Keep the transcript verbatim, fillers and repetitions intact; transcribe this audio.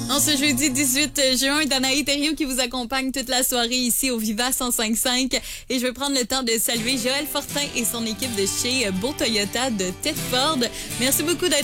En ce jeudi dix-huit juin, Danaï Thériault qui vous accompagne toute la soirée ici au Viva cent cinq virgule cinq. Et je vais prendre le temps de saluer Joël Fortin et son équipe de chez Beau Toyota de Thetford. Merci beaucoup d'être